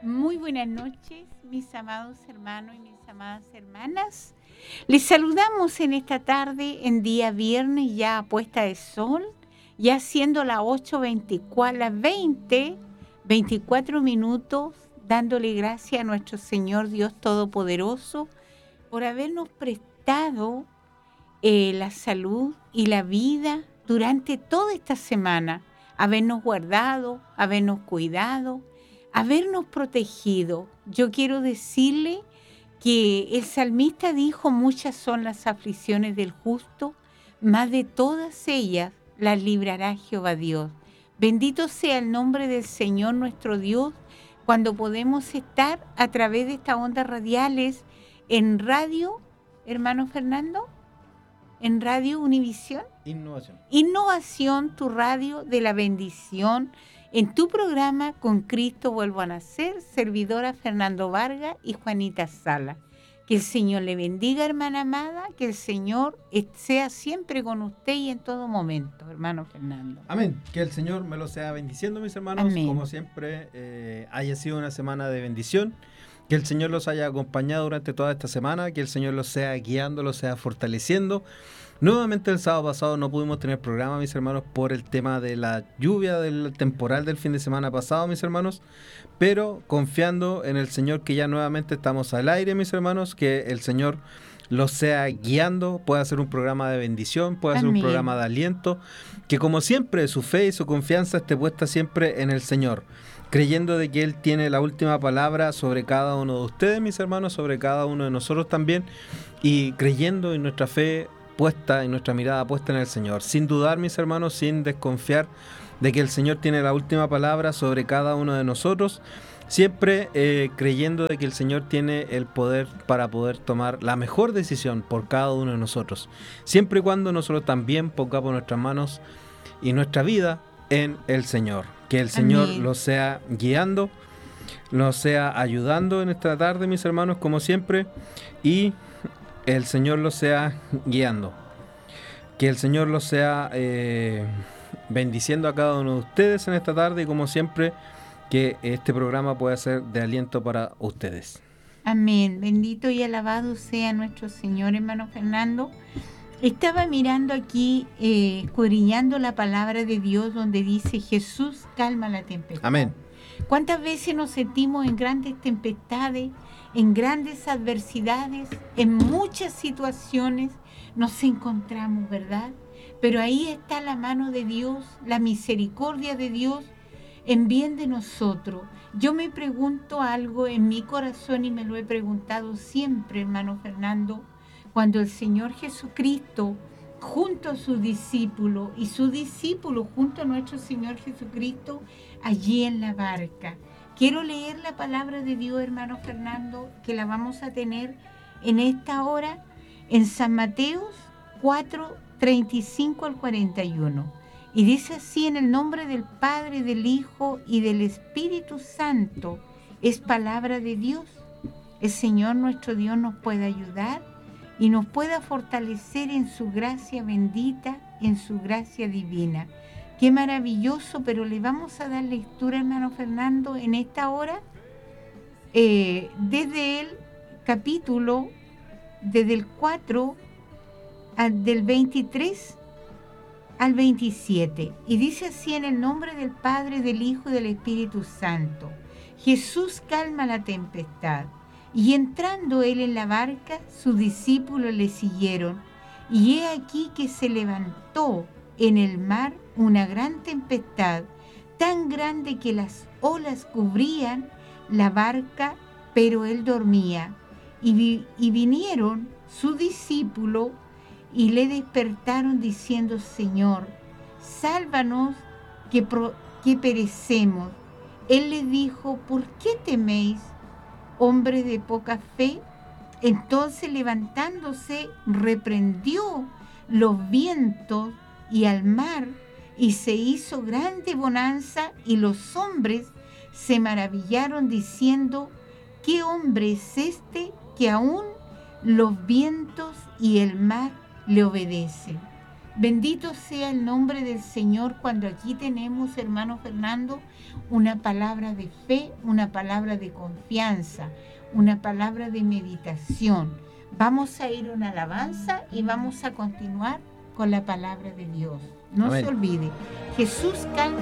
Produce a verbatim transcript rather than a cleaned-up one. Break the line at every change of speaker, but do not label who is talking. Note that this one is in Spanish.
Muy buenas noches, mis amados hermanos y mis amadas hermanas. Les saludamos en esta tarde, en día viernes, ya a puesta de sol, ya siendo las ocho veinticuatro, las veinte, veinticuatro minutos, dándole gracias a nuestro Señor Dios Todopoderoso por habernos prestado eh, la salud y la vida durante toda esta semana, habernos guardado, habernos cuidado, habernos protegido. Yo quiero decirle que el salmista dijo: muchas son las aflicciones del justo, mas de todas ellas las librará Jehová Dios. Bendito sea el nombre del Señor nuestro Dios, cuando podemos estar a través de estas ondas radiales en radio, hermano Fernando, en Radio Univisión.
Innovación.
Innovación, tu radio de la bendición. En tu programa Con Cristo Vuelvo a Nacer, servidora Fernando Vargas y Juanita Sala. Que el Señor le bendiga, hermana amada, que el Señor sea siempre con usted y en todo momento, hermano Fernando.
Amén. Que el Señor me lo sea bendiciendo, mis hermanos. Amén. Como siempre, eh, haya sido una semana de bendición. Que el Señor los haya acompañado durante toda esta semana, que el Señor los sea guiando, los sea fortaleciendo. Nuevamente el sábado pasado no pudimos tener programa, mis hermanos, por el tema de la lluvia del temporal del fin de semana pasado, mis hermanos, pero confiando en el Señor que ya nuevamente estamos al aire, mis hermanos, que el Señor los sea guiando, pueda hacer un programa de bendición, pueda hacer un programa de aliento, que como siempre su fe y su confianza esté puesta siempre en el Señor, creyendo de que Él tiene la última palabra sobre cada uno de ustedes, mis hermanos, sobre cada uno de nosotros también, y creyendo en nuestra fe puesta, en nuestra mirada puesta en el Señor, sin dudar, mis hermanos, sin desconfiar de que el Señor tiene la última palabra sobre cada uno de nosotros, siempre eh, creyendo de que el Señor tiene el poder para poder tomar la mejor decisión por cada uno de nosotros, siempre y cuando nosotros también pongamos nuestras manos y nuestra vida en el Señor. Que el Señor Amén. Los sea guiando, los sea ayudando en esta tarde, mis hermanos, como siempre, y el Señor los sea guiando. Que el Señor los sea eh, bendiciendo a cada uno de ustedes en esta tarde, y como siempre, que este programa pueda ser de aliento para ustedes.
Amén. Bendito y alabado sea nuestro Señor, hermano Fernando. Estaba mirando aquí, eh, escudriñando la palabra de Dios, donde dice: Jesús calma la tempestad.
Amén.
¿Cuántas veces nos sentimos en grandes tempestades, en grandes adversidades, en muchas situaciones nos encontramos, verdad? Pero ahí está la mano de Dios, la misericordia de Dios en bien de nosotros. Yo me pregunto algo en mi corazón y me lo he preguntado siempre, hermano Fernando, cuando el Señor Jesucristo junto a sus discípulos y sus discípulos junto a nuestro Señor Jesucristo allí en la barca. Quiero leer la palabra de Dios, hermano Fernando, que la vamos a tener en esta hora en San Mateo cuatro, treinta y cinco al cuarenta y uno. Y dice así: en el nombre del Padre, del Hijo y del Espíritu Santo. Es palabra de Dios. El Señor nuestro Dios nos puede ayudar y nos pueda fortalecer en su gracia bendita, en su gracia divina. Qué maravilloso, pero le vamos a dar lectura, hermano Fernando, en esta hora, eh, desde el capítulo, desde el cuatro, al, del veintitrés al veintisiete. Y dice así: en el nombre del Padre, del Hijo y del Espíritu Santo. Jesús calma la tempestad. Y entrando él en la barca, sus discípulos le siguieron. Y he aquí que se levantó en el mar una gran tempestad, tan grande que las olas cubrían la barca, pero él dormía. Y, vi, y vinieron sus discípulos y le despertaron diciendo: Señor, sálvanos que, pro, que perecemos. Él les dijo: ¿por qué teméis, hombre de poca fe? Entonces, levantándose, reprendió los vientos y al mar, y se hizo grande bonanza, y los hombres se maravillaron diciendo: ¿qué hombre es este que aún los vientos y el mar le obedecen? Bendito sea el nombre del Señor cuando aquí tenemos, hermano Fernando, una palabra de fe, una palabra de confianza, una palabra de meditación. Vamos a ir a una alabanza y vamos a continuar con la palabra de Dios. No Amén. Se olvide, Jesús calma